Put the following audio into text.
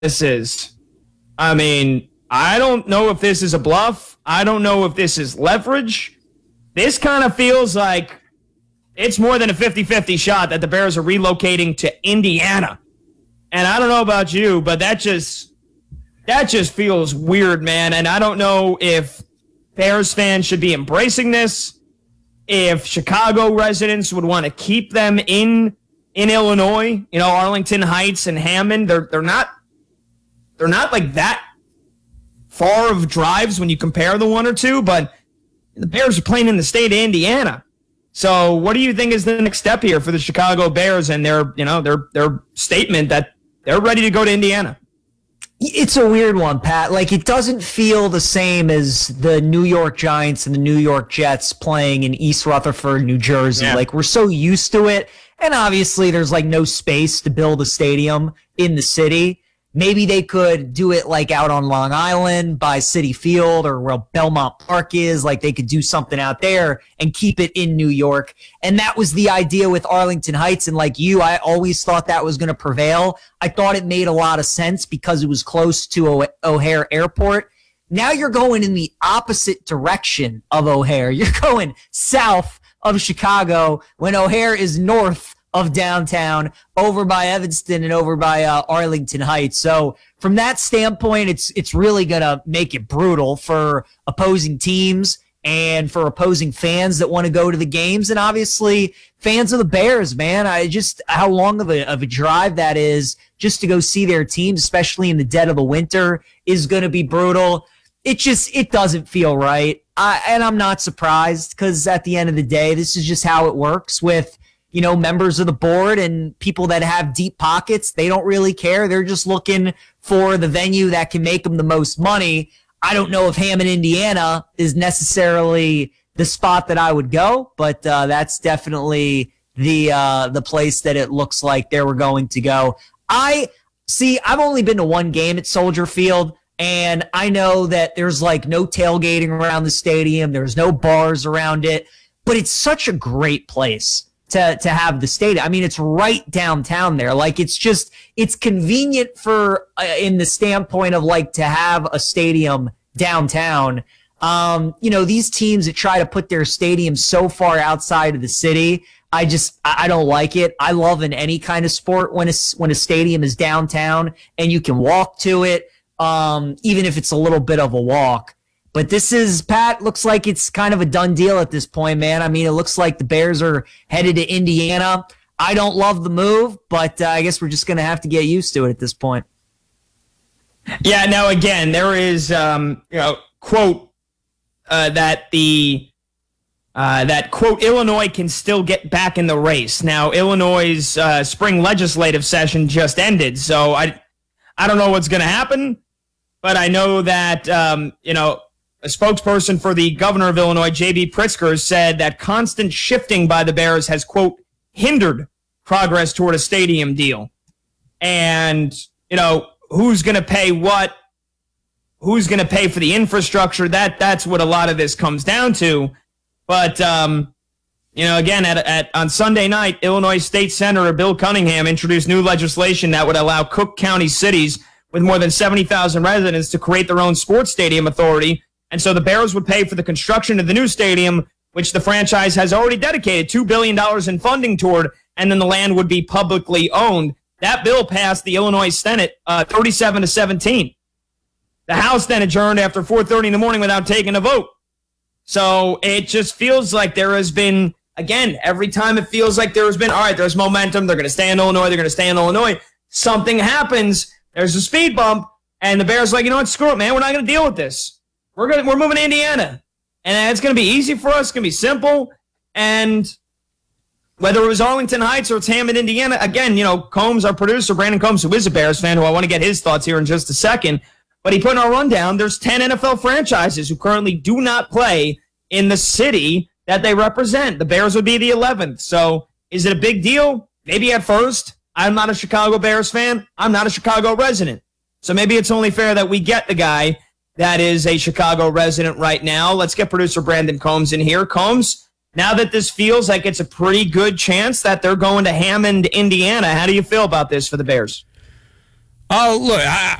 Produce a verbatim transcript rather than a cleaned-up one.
this is. I mean, I don't know if this is a bluff. I don't know if this is leverage. This kind of feels like it's more than a fifty-fifty shot that the Bears are relocating to Indiana. And I don't know about you, but that just that just feels weird, man. And I don't know if Bears fans should be embracing this, if Chicago residents would want to keep them in in Illinois, you know, Arlington Heights and Hammond. They're they're not they're not like that far of drives when you compare the one or two, but the Bears are playing in the state of Indiana. So what do you think is the next step here for the Chicago Bears and their, you know, their their statement that they're ready to go to Indiana? It's a weird one, Pat. Like, it doesn't feel the same as the New York Giants and the New York Jets playing in East Rutherford, New Jersey. Yeah. Like, we're so used to it. And obviously there's like no space to build a stadium in the city. Maybe they could do it like out on Long Island by Citi Field or where Belmont Park is. Like, they could do something out there and keep it in New York. And that was the idea with Arlington Heights. And like you, I always thought that was going to prevail. I thought it made a lot of sense because it was close to o- O'Hare Airport. Now you're going in the opposite direction of O'Hare. You're going south of Chicago when O'Hare is north of downtown, over by Evanston and over by uh, Arlington Heights. So from that standpoint, it's it's really going to make it brutal for opposing teams and for opposing fans that want to go to the games. And obviously fans of the Bears, man, I just, how long of a, of a drive that is just to go see their teams, especially in the dead of the winter, is going to be brutal. It just, it doesn't feel right. I, and I'm not surprised because at the end of the day, this is just how it works with, you know, members of the board and people that have deep pockets. They don't really care. They're just looking for the venue that can make them the most money. I don't know if Hammond, Indiana is necessarily the spot that I would go, but uh, that's definitely the uh, the place that it looks like they were going to go. I see, I've only been to one game at Soldier Field, and I know that there's like no tailgating around the stadium. There's no bars around it, but it's such a great place to to have the stadium. I mean, it's right downtown there. Like, it's just, it's convenient for, uh, in the standpoint of like to have a stadium downtown. Um, you know, these teams that try to put their stadium so far outside of the city, I just, I don't like it. I love in any kind of sport when a, when a stadium is downtown and you can walk to it, um, even if it's a little bit of a walk. But this is, Pat, looks like it's kind of a done deal at this point, man. I mean, it looks like the Bears are headed to Indiana. I don't love the move, but uh, I guess we're just going to have to get used to it at this point. Yeah, now, again, there is, um, you know, quote, uh, that the, uh, that, quote, Illinois can still get back in the race. Now, Illinois' uh, spring legislative session just ended, so I, I don't know what's going to happen, but I know that, um, you know, a spokesperson for the governor of Illinois, J B Pritzker, said that constant shifting by the Bears has, quote, hindered progress toward a stadium deal. And, you know, who's going to pay what? Who's going to pay for the infrastructure? That That's what a lot of this comes down to. But, um, you know, again, at, at on Sunday night, Illinois State Senator Bill Cunningham introduced new legislation that would allow Cook County cities with more than seventy thousand residents to create their own sports stadium authority. And so the Bears would pay for the construction of the new stadium, which the franchise has already dedicated two billion dollars in funding toward, and then the land would be publicly owned. That bill passed the Illinois Senate uh, thirty-seven to seventeen. The House then adjourned after four thirty in the morning without taking a vote. So it just feels like there has been, again, every time it feels like there has been, all right, there's momentum, they're going to stay in Illinois, they're going to stay in Illinois. Something happens, there's a speed bump, and the Bears are like, you know what, screw it, man, we're not going to deal with this. We're gonna we're moving to Indiana, and it's gonna be easy for us. It's gonna be simple, and whether it was Arlington Heights or it's Hammond, Indiana, again, you know, Combs, our producer, Brandon Combs, who is a Bears fan, who I want to get his thoughts here in just a second, but he put in our rundown. There's ten N F L franchises who currently do not play in the city that they represent. The Bears would be the eleventh. So, is it a big deal? Maybe at first. I'm not a Chicago Bears fan. I'm not a Chicago resident. So maybe it's only fair that we get the guy that is a Chicago resident right now. Let's get producer Brandon Combs in here. Combs, now that this feels like it's a pretty good chance that they're going to Hammond, Indiana, how do you feel about this for the Bears? Oh, look, I,